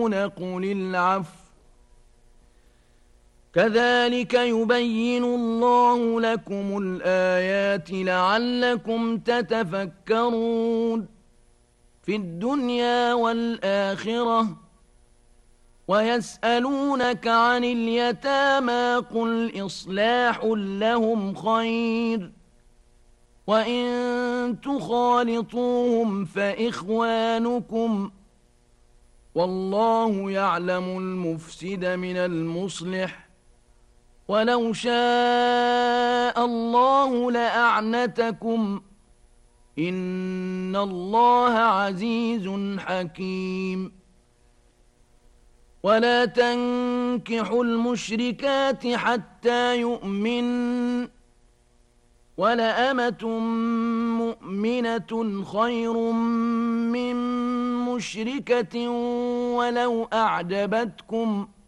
قل العفو كذلك يبين الله لكم الآيات لعلكم تتفكرون في الدنيا والآخرة ويسألونك عن اليتامى قل إصلاح لهم خير وإن تخالطوهم فإخوانكم والله يعلم المفسد من المصلح ولو شاء الله لأعنتكم إن الله عزيز حكيم ولا تنكحوا المشركات حتى يؤمنن ولأمة مؤمنة خير من مشركة ولو أعجبتكم